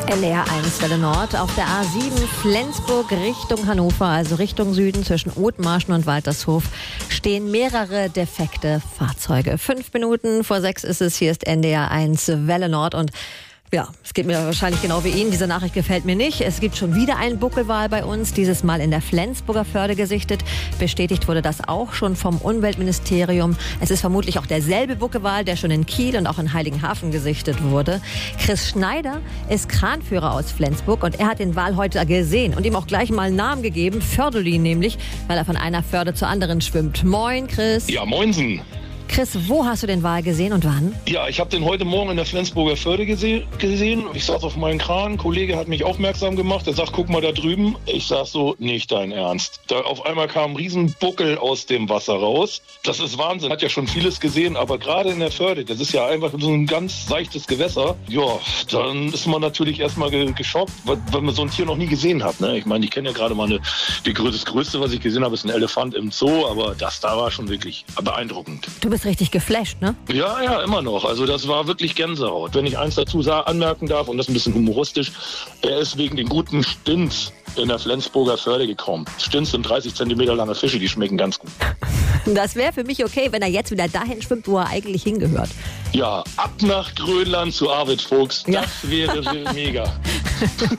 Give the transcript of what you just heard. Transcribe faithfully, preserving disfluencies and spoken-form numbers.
N D R eins Welle Nord auf der A sieben Flensburg Richtung Hannover, also Richtung Süden zwischen Othmarschen und Waltershof, stehen mehrere defekte Fahrzeuge. Fünf Minuten vor sechs ist es, hier ist N D R eins Welle Nord und ja, es geht mir wahrscheinlich genau wie Ihnen. Diese Nachricht gefällt mir nicht. Es gibt schon wieder einen Buckelwal bei uns, dieses Mal in der Flensburger Förde gesichtet. Bestätigt wurde das auch schon vom Umweltministerium. Es ist vermutlich auch derselbe Buckelwal, der schon in Kiel und auch in Heiligenhafen gesichtet wurde. Chris Schneider ist Kranführer aus Flensburg und er hat den Wal heute gesehen und ihm auch gleich mal einen Namen gegeben, Fördelin nämlich, weil er von einer Förde zur anderen schwimmt. Moin, Chris. Ja, moinsen. Chris, wo hast du den Wal gesehen und wann? Ja, ich habe den heute Morgen in der Flensburger Förde gese- gesehen. Ich saß auf meinem Kran, ein Kollege hat mich aufmerksam gemacht. Er sagt, guck mal da drüben. Ich sag so, nicht dein Ernst. Da auf einmal kam ein Riesenbuckel aus dem Wasser raus. Das ist Wahnsinn. Hat ja schon vieles gesehen, aber gerade in der Förde, das ist ja einfach so ein ganz seichtes Gewässer. Ja, dann ist man natürlich erstmal ge- geschockt, weil, weil man so ein Tier noch nie gesehen hat. Ne? Ich meine, ich kenne ja gerade mal eine, die grö- das Größte, was ich gesehen habe, ist ein Elefant im Zoo, aber das da war schon wirklich beeindruckend. Du bist richtig geflasht, ne? Ja, ja, immer noch. Also das war wirklich Gänsehaut. Wenn ich eins dazu sa- anmerken darf, und das ein bisschen humoristisch, er ist wegen den guten Stinz in der Flensburger Förde gekommen. Stinz sind dreißig Zentimeter lange Fische, die schmecken ganz gut. Das wäre für mich okay, wenn er jetzt wieder dahin schwimmt, wo er eigentlich hingehört. Ja, ab nach Grönland zu Arvid Fuchs. Das Ja. wäre mega.